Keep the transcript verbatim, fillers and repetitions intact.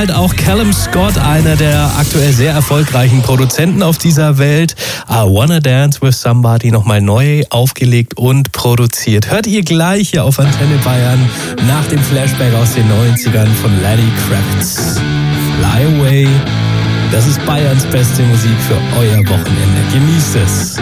halt auch Callum Scott, einer der aktuell sehr erfolgreichen Produzenten auf dieser Welt. I Wanna Dance with Somebody nochmal neu aufgelegt und produziert. Hört ihr gleich hier auf Antenne Bayern nach dem Flashback aus den neunzigern von Lenny Kravitz. Fly Away. Das ist Bayerns beste Musik für euer Wochenende. Genießt es.